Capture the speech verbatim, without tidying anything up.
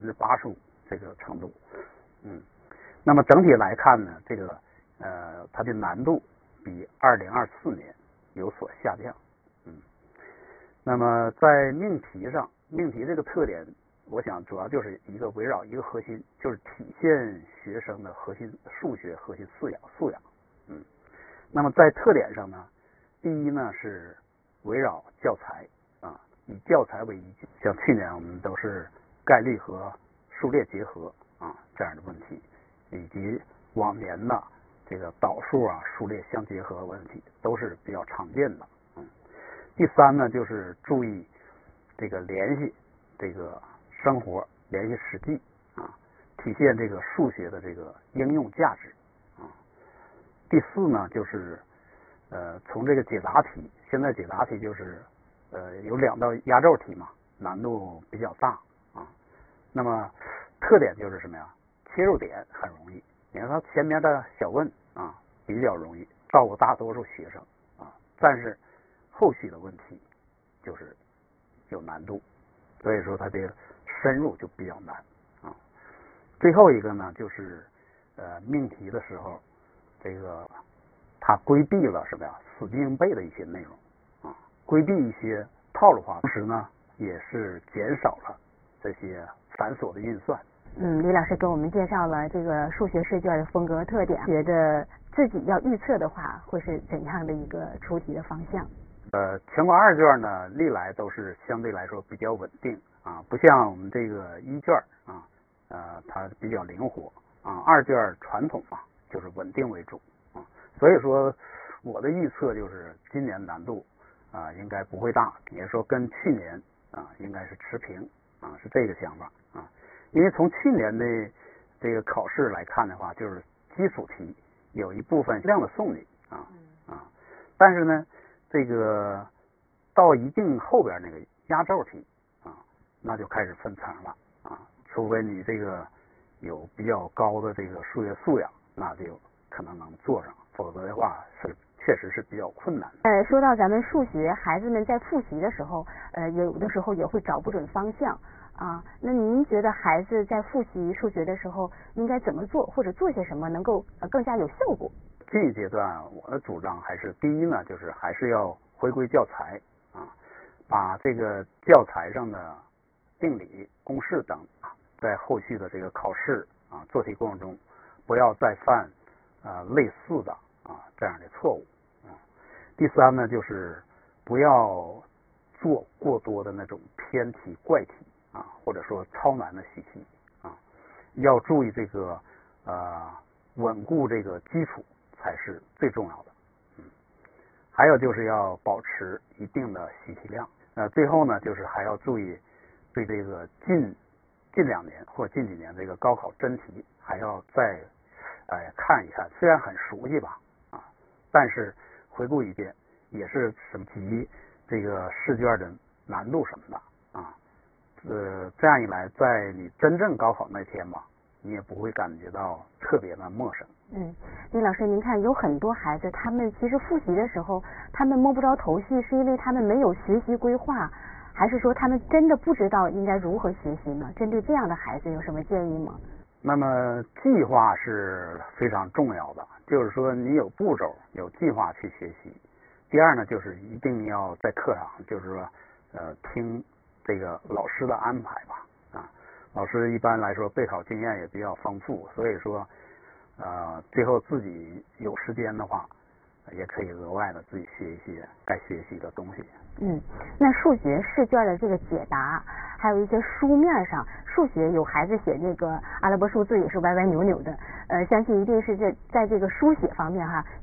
百分之八十五这个程度。嗯，那么整体来看呢，这个呃它的难度比二零二四年有所下降。嗯，那么在命题上，命题这个特点，我想主要就是一个围绕一个核心，就是体现学生的核心数学核心素养素养。嗯，那么在特点上呢，第一呢是围绕教材啊，以教材为依据，像去年我们都是概率和数列结合啊这样的问题，以及往年的这个导数啊数列相结合问题都是比较常见的。嗯，第三呢就是注意这个联系这个生活，联系实际啊，体现这个数学的这个应用价值啊。第四呢就是呃从这个解答题，现在解答题就是呃有两道压轴题嘛，难度比较大啊。那么特点就是什么呀？切入点很容易，你看它前面的小问啊比较容易照顾大多数学生啊，但是后续的问题就是有难度，所以说它的深入就比较难啊。最后一个呢就是呃命题的时候，这个它规避了什么呀？死记硬背的一些内容啊，规避一些套路化，同时呢也是减少了这些繁琐的运算。 嗯，李老师给我们介绍了这个数学试卷的风格特点，觉得自己要预测的话，会是怎样的一个出题的方向？ 呃，全国二卷呢，历来都是相对来说比较稳定啊，不像我们这个一卷啊，呃，它比较灵活啊。二卷传统嘛，就是稳定为主啊，所以说我的预测就是今年难度啊应该不会大，也说跟去年啊应该是持平啊，是这个想法啊。因为从去年的这个考试来看的话，就是基础题有一部分量的送你啊啊，但是呢，这个到一定后边那个压轴题啊，那就开始分层了啊，除非你这个有比较高的这个数学素养，那就可能能做上，否则的话是确实是比较困难的。 呃，说到咱们数学，孩子们在复习的时候，呃，有的时候也会找不准方向。啊，那您觉得孩子在复习数学的时候应该怎么做，或者做些什么能够呃更加有效果？ 这一阶段我的主张还是第一呢，就是还是要回归教材啊，把这个教材上的定理、公式等啊，在后续的这个考试啊做题过程中，不要再犯啊类似的啊这样的错误啊。第三呢，就是不要做过多的那种偏题、怪题。啊，或者说超难的习题啊，要注意这个呃稳固这个基础才是最重要的。嗯，还有就是要保持一定的习题量。呃，最后呢，就是还要注意对这个近近两年或近几年这个高考真题还要再哎、呃、看一看，虽然很熟悉吧啊，但是回顾一遍也是省级这个试卷的难度什么的啊。呃，这样一来，在你真正高考那天吧，你也不会感觉到特别的陌生。 嗯，李老师，您看有很多孩子，他们其实复习的时候，他们摸不着头绪，是因为他们没有学习规划，还是说他们真的不知道应该如何学习呢？针对这样的孩子，有什么建议吗？ 那么计划是非常重要的，就是说你有步骤、有计划去学习。第二呢，就是一定要在课上，就是说呃听。这个老师的安排吧，啊，老师一般来说备考经验也比较丰富，所以说，呃，最后自己有时间的话，也可以额外的自己学一些该学习的东西。 嗯，那数学试卷的这个解答，还有一些书面上，数学有孩子写那个阿拉伯数字也是歪歪扭扭的，呃，相信一定是这在这个书写方面哈。